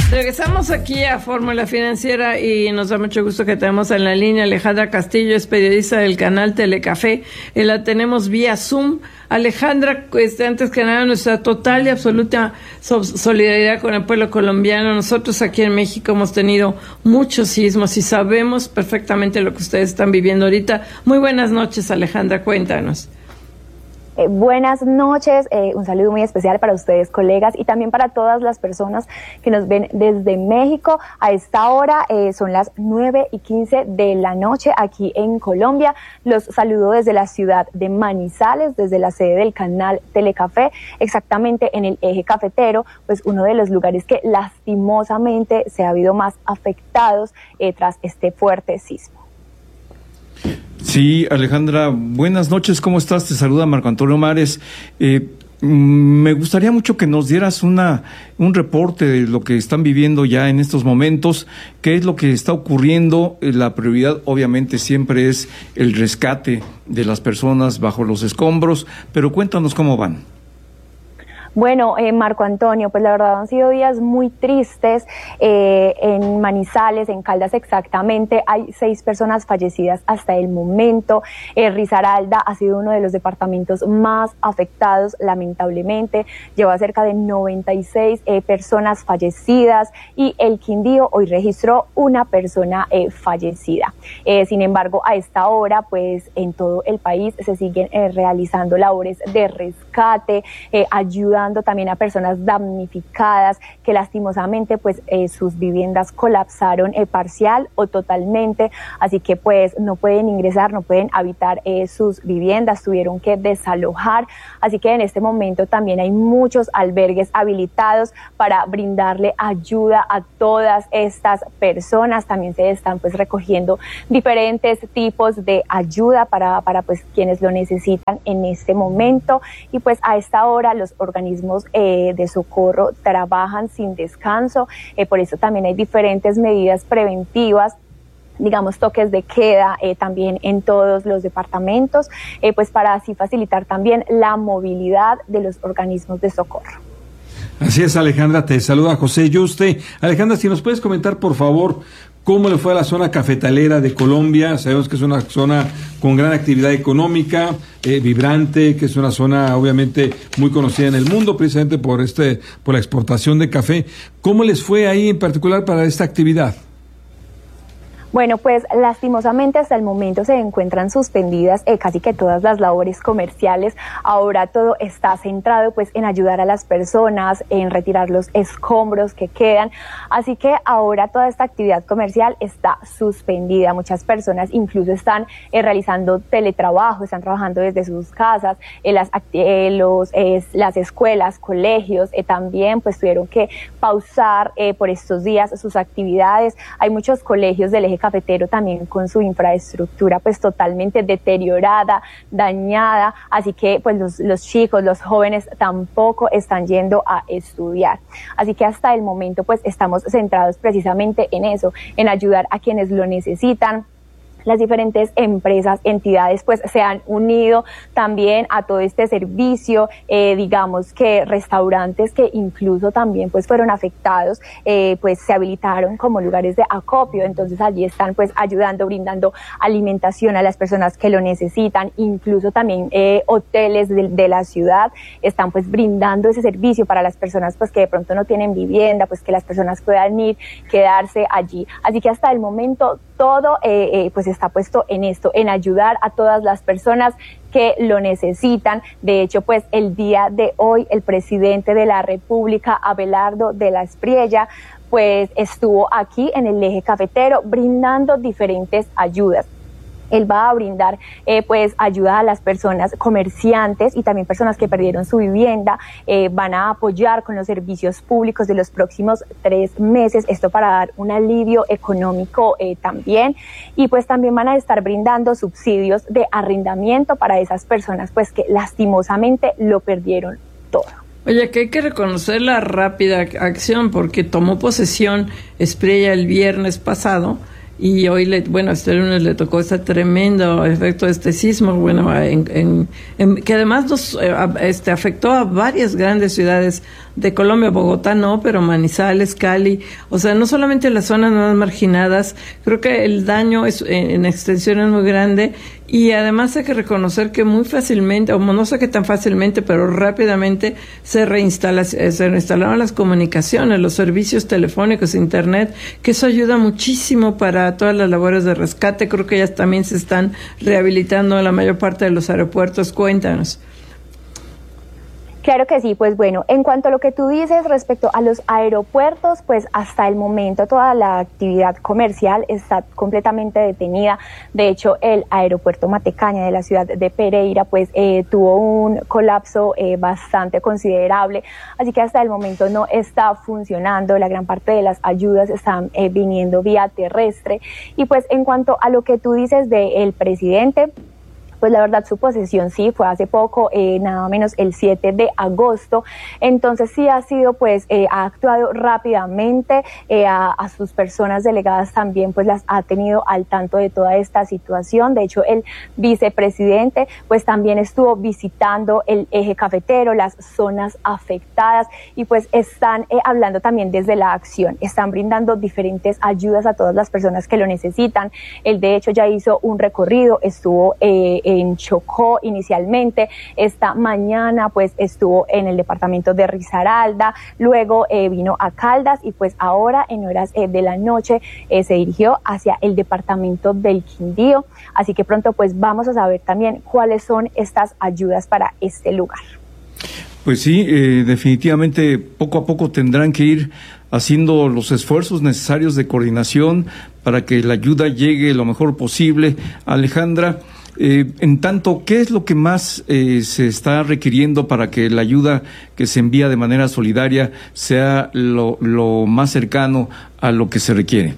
Regresamos aquí a Fórmula Financiera y nos da mucho gusto que tenemos en la línea Alejandra Castillo, es periodista del canal Telecafé, y la tenemos vía Zoom. Alejandra, antes que nada, nuestra total y absoluta solidaridad con el pueblo colombiano. Nosotros aquí en México hemos tenido muchos sismos y sabemos perfectamente lo que ustedes están viviendo ahorita. Muy buenas noches, Alejandra, cuéntanos. Buenas noches, un saludo muy especial para ustedes, colegas, y también para todas las personas que nos ven desde México. A esta hora son las 9:15 de la noche aquí en Colombia. Los saludo desde la ciudad de Manizales, desde la sede del canal Telecafé, exactamente en el eje cafetero, pues uno de los lugares que lastimosamente se ha habido más afectados tras este fuerte sismo. Sí, Alejandra, buenas noches, ¿cómo estás? Te saluda Marco Antonio Mares. Me gustaría mucho que nos dieras un reporte de lo que están viviendo ya en estos momentos, qué es lo que está ocurriendo. La prioridad obviamente siempre es el rescate de las personas bajo los escombros, pero cuéntanos cómo van. Bueno, Marco Antonio, pues la verdad han sido días muy tristes. En Manizales, en Caldas exactamente, hay 6 personas fallecidas hasta el momento. Risaralda ha sido uno de los departamentos más afectados, lamentablemente. Lleva cerca de 96 personas fallecidas, y el Quindío hoy registró una persona fallecida. Sin embargo, a esta hora, pues en todo el país se siguen realizando labores de rescate, ayudando también a personas damnificadas que lastimosamente pues sus viviendas colapsaron parcial o totalmente, así que pues no pueden ingresar, no pueden habitar sus viviendas, tuvieron que desalojar, así que en este momento también hay muchos albergues habilitados para brindarle ayuda a todas estas personas. También se están pues recogiendo diferentes tipos de ayuda para pues quienes lo necesitan en este momento, y pues a esta hora los organismos de socorro trabajan sin descanso, por eso también hay diferentes medidas preventivas, digamos toques de queda también en todos los departamentos, pues para así facilitar también la movilidad de los organismos de socorro. Así es, Alejandra, te saluda José Yuste. Alejandra, si nos puedes comentar, por favor, cómo le fue a la zona cafetalera de Colombia. Sabemos que es una zona con gran actividad económica, vibrante, que es una zona obviamente muy conocida en el mundo, precisamente por la exportación de café. ¿Cómo les fue ahí en particular para esta actividad? Bueno, pues lastimosamente hasta el momento se encuentran suspendidas casi que todas las labores comerciales. Ahora todo está centrado pues en ayudar a las personas, en retirar los escombros que quedan. Así que ahora toda esta actividad comercial está suspendida. Muchas personas incluso están realizando teletrabajo, están trabajando desde sus casas. Las escuelas, colegios también pues tuvieron que pausar por estos días sus actividades. Hay muchos colegios del eje cafetero también con su infraestructura pues totalmente deteriorada, dañada, así que pues los chicos, los jóvenes tampoco están yendo a estudiar. Así que hasta el momento pues estamos centrados precisamente en eso, en ayudar a quienes lo necesitan. Las diferentes empresas, entidades, pues se han unido también a todo este servicio, digamos que restaurantes que incluso también pues fueron afectados, pues se habilitaron como lugares de acopio, entonces allí están pues ayudando, brindando alimentación a las personas que lo necesitan, incluso también hoteles de la ciudad están pues brindando ese servicio para las personas pues que de pronto no tienen vivienda, pues que las personas puedan ir, quedarse allí. Así que hasta el momento todo pues está puesto en esto, en ayudar a todas las personas que lo necesitan. De hecho, pues el día de hoy el presidente de la República, Abelardo de la Espriella, pues estuvo aquí en el eje cafetero brindando diferentes ayudas. Él va a brindar pues ayuda a las personas comerciantes y también personas que perdieron su vivienda, van a apoyar con los servicios públicos de los próximos 3 meses, esto para dar un alivio económico también, y pues también van a estar brindando subsidios de arrendamiento para esas personas pues que lastimosamente lo perdieron todo. Oye, que hay que reconocer la rápida acción porque tomó posesión Espriella el viernes pasado. Y hoy, este lunes le tocó este tremendo efecto de este sismo, que además afectó a varias grandes ciudades de Colombia. Bogotá no, pero Manizales, Cali, o sea, no solamente las zonas más marginadas, creo que el daño en extensión es muy grande, y además hay que reconocer que muy fácilmente, o no sé qué tan fácilmente, pero rápidamente se reinstalaron las comunicaciones, los servicios telefónicos, internet, que eso ayuda muchísimo para todas las labores de rescate. Creo que ya también se están rehabilitando en la mayor parte de los aeropuertos. Cuéntanos. Claro que sí, pues bueno, en cuanto a lo que tú dices respecto a los aeropuertos, pues hasta el momento toda la actividad comercial está completamente detenida. De hecho, el aeropuerto Matecaña de la ciudad de Pereira pues tuvo un colapso bastante considerable, así que hasta el momento no está funcionando. La gran parte de las ayudas están viniendo vía terrestre. Y pues en cuanto a lo que tú dices del presidente, pues la verdad su posesión sí fue hace poco, nada menos el 7 de agosto, entonces sí ha sido pues, ha actuado rápidamente, a sus personas delegadas también pues las ha tenido al tanto de toda esta situación. De hecho el vicepresidente pues también estuvo visitando el eje cafetero, las zonas afectadas, y pues están hablando también desde la acción, están brindando diferentes ayudas a todas las personas que lo necesitan. Él de hecho ya hizo un recorrido, estuvo en Chocó inicialmente, esta mañana pues estuvo en el departamento de Risaralda, luego vino a Caldas, y pues ahora en horas de la noche se dirigió hacia el departamento del Quindío, así que pronto pues vamos a saber también cuáles son estas ayudas para este lugar. Pues sí, definitivamente poco a poco tendrán que ir haciendo los esfuerzos necesarios de coordinación para que la ayuda llegue lo mejor posible. Alejandra, en tanto, ¿qué es lo que más se está requiriendo para que la ayuda que se envía de manera solidaria sea lo más cercano a lo que se requiere?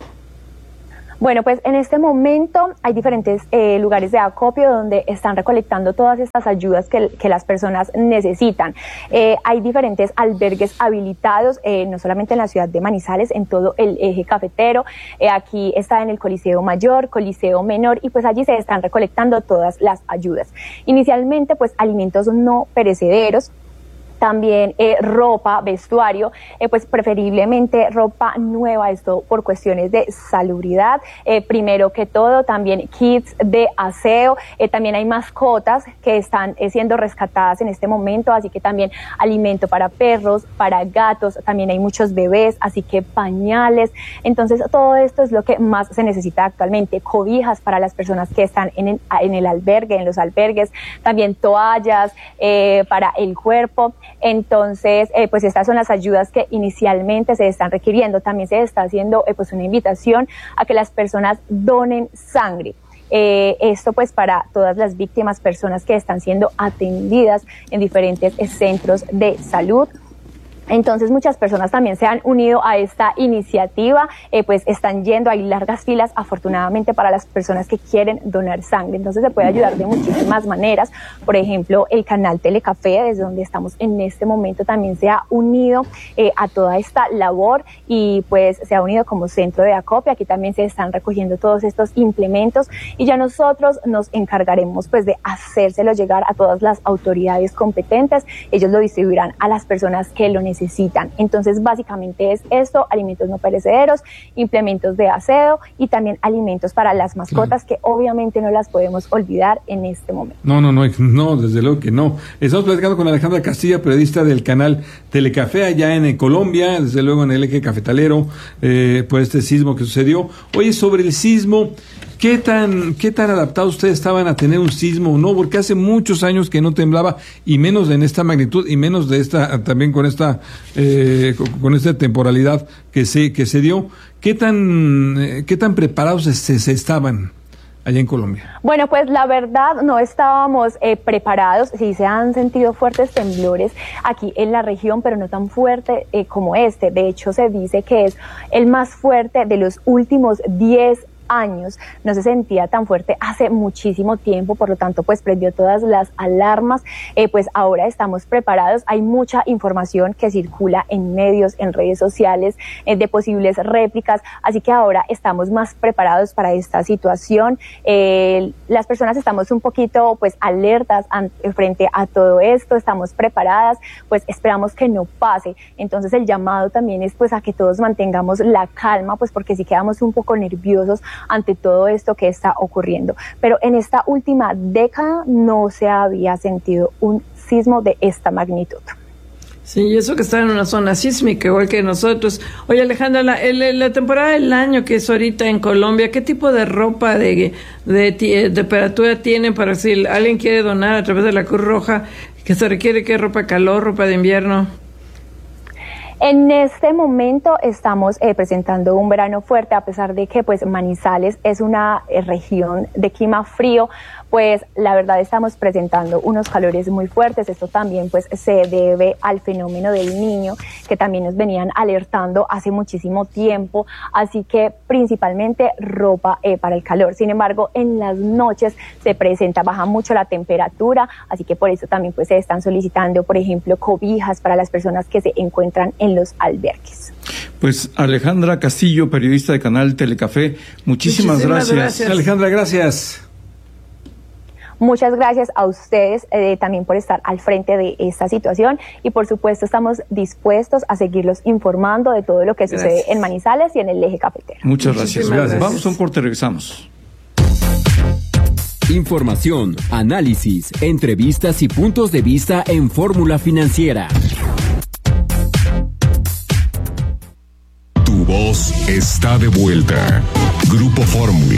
Bueno, pues en este momento hay diferentes lugares de acopio donde están recolectando todas estas ayudas que las personas necesitan. Hay diferentes albergues habilitados, no solamente en la ciudad de Manizales, en todo el eje cafetero. Aquí está en el Coliseo Mayor, Coliseo Menor, y pues allí se están recolectando todas las ayudas. Inicialmente, pues alimentos no perecederos, también ropa, vestuario, pues preferiblemente ropa nueva, esto por cuestiones de salubridad. Primero que todo, también kits de aseo, también hay mascotas que están siendo rescatadas en este momento, así que también alimento para perros, para gatos, también hay muchos bebés, así que pañales. Entonces todo esto es lo que más se necesita actualmente, cobijas para las personas que están en el albergue, en los albergues, también toallas para el cuerpo. Entonces, pues estas son las ayudas que inicialmente se están requiriendo. También se está haciendo pues una invitación a que las personas donen sangre. Esto pues para todas las víctimas, personas que están siendo atendidas en diferentes centros de salud. Entonces muchas personas también se han unido a esta iniciativa, pues están yendo, hay largas filas afortunadamente para las personas que quieren donar sangre. Entonces se puede ayudar de muchísimas maneras. Por ejemplo, el canal Telecafé, desde donde estamos en este momento, también se ha unido a toda esta labor, y pues se ha unido como centro de acopio. Aquí también se están recogiendo todos estos implementos, y ya nosotros nos encargaremos pues de hacérselo llegar a todas las autoridades competentes. Ellos lo distribuirán a las personas que lo necesitan. Entonces básicamente es esto: alimentos no perecederos, implementos de aseo y también alimentos para las mascotas, que obviamente no las podemos olvidar en este momento. No, desde luego que no. Estamos platicando con Alejandra Castilla, periodista del canal Telecafé allá en Colombia, desde luego en el eje cafetalero, por este sismo que sucedió. Oye, sobre el sismo, ¿qué tan adaptados ustedes estaban a tener un sismo o no? Porque hace muchos años que no temblaba, y menos en esta magnitud, y menos de esta, también con esta temporalidad que se dio. ¿Qué tan preparados se estaban allá en Colombia? Bueno, pues la verdad no estábamos preparados. Sí se han sentido fuertes temblores aquí en la región, pero no tan fuerte como este. De hecho, se dice que es el más fuerte de los últimos 10 años no se sentía tan fuerte hace muchísimo tiempo, por lo tanto pues prendió todas las alarmas. Pues ahora estamos preparados, hay mucha información que circula en medios, en redes sociales, de posibles réplicas, así que ahora estamos más preparados para esta situación. Las personas estamos un poquito pues alertas frente a todo esto, estamos preparadas, pues esperamos que no pase. Entonces el llamado también es pues a que todos mantengamos la calma, pues porque sí quedamos un poco nerviosos ante todo esto que está ocurriendo. Pero en esta última década no se había sentido un sismo de esta magnitud. Sí, y eso que está en una zona sísmica, igual que nosotros. Oye, Alejandra, la temporada del año que es ahorita en Colombia, ¿qué tipo de ropa de temperatura tienen para si alguien quiere donar a través de la Cruz Roja? ¿Qué se requiere? ¿Qué ropa de calor, ropa de invierno? En este momento estamos presentando un verano fuerte, a pesar de que pues Manizales es una región de clima frío, pues la verdad estamos presentando unos calores muy fuertes. Esto también pues se debe al fenómeno del Niño, que también nos venían alertando hace muchísimo tiempo, así que principalmente ropa para el calor. Sin embargo, en las noches baja mucho la temperatura, así que por eso también pues se están solicitando, por ejemplo, cobijas para las personas que se encuentran en los albergues. Pues Alejandra Castillo, periodista de Canal Telecafé, muchísimas gracias. Alejandra, gracias. Muchas gracias a ustedes también por estar al frente de esta situación y por supuesto estamos dispuestos a seguirlos informando de todo lo que sucede en Manizales y en el eje cafetero. Muchas gracias. Vamos a un corte, regresamos. Información, análisis, entrevistas y puntos de vista en Fórmula Financiera. Tu voz está de vuelta. Grupo Fórmula.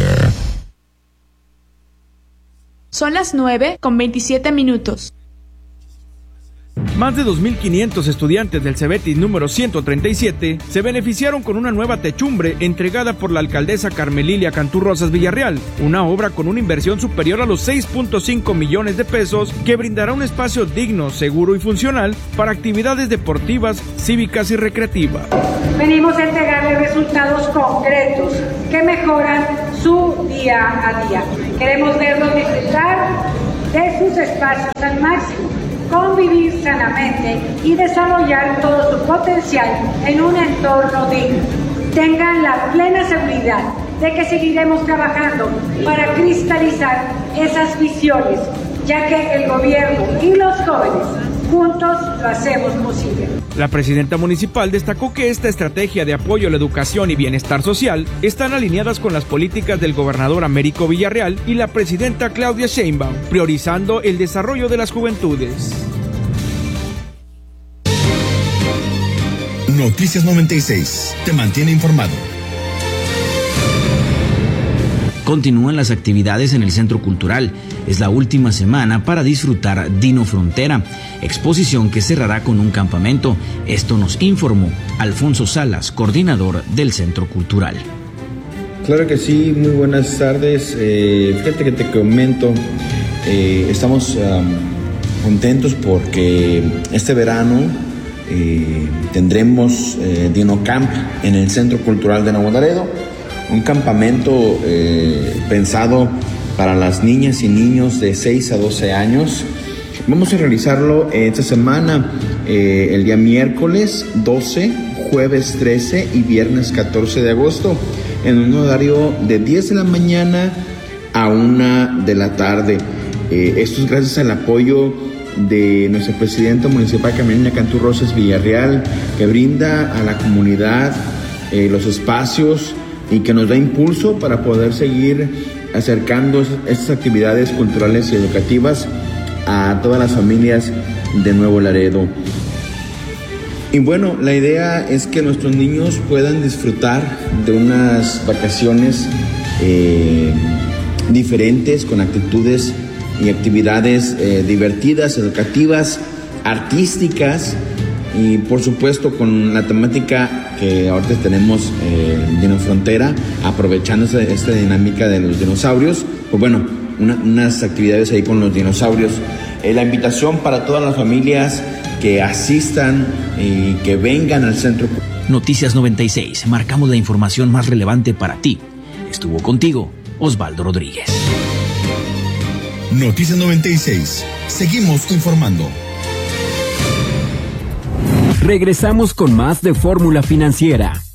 Son las 9:27. Más de 2.500 estudiantes del Cebetis número 137 se beneficiaron con una nueva techumbre entregada por la alcaldesa Carmelilia Cantú Rosas Villarreal, una obra con una inversión superior a los 6.5 millones de pesos que brindará un espacio digno, seguro y funcional para actividades deportivas, cívicas y recreativas. Venimos a entregarles resultados concretos que mejoran su día a día. Queremos verlos disfrutar de sus espacios al máximo, convivir sanamente y desarrollar todo su potencial en un entorno digno. Tengan la plena seguridad de que seguiremos trabajando para cristalizar esas visiones, ya que el gobierno y los jóvenes juntos lo hacemos posible. La presidenta municipal destacó que esta estrategia de apoyo a la educación y bienestar social están alineadas con las políticas del gobernador Américo Villarreal y la presidenta Claudia Sheinbaum, priorizando el desarrollo de las juventudes. Noticias 96 te mantiene informado. Continúan las actividades en el Centro Cultural. Es la última semana para disfrutar Dino Frontera, exposición que cerrará con un campamento. Esto nos informó Alfonso Salas, coordinador del Centro Cultural. Claro que sí, muy buenas tardes. Fíjate que te comento, estamos contentos porque este verano tendremos Dino Camp en el Centro Cultural de Nuevo Laredo, un campamento pensado para las niñas y niños de 6 a 12 años. Vamos a realizarlo esta semana, el día miércoles 12, jueves 13 y viernes 14 de agosto, en un horario de 10 de la mañana a 1 de la tarde. Esto es gracias al apoyo de nuestra presidenta municipal Carmelilia Cantú Rosas Villarreal, que brinda a la comunidad los espacios y que nos da impulso para poder seguir acercando estas actividades culturales y educativas a todas las familias de Nuevo Laredo. Y bueno, la idea es que nuestros niños puedan disfrutar de unas vacaciones diferentes, con actitudes y actividades divertidas, educativas, artísticas y por supuesto con la temática que ahorita tenemos Dino Frontera, aprovechando esta dinámica de los dinosaurios, pues bueno, unas actividades ahí con los dinosaurios. La invitación para todas las familias que asistan y que vengan al centro. Noticias 96, marcamos la información más relevante para ti. Estuvo contigo Osvaldo Rodríguez. Noticias 96. Seguimos informando. Regresamos con más de Fórmula Financiera.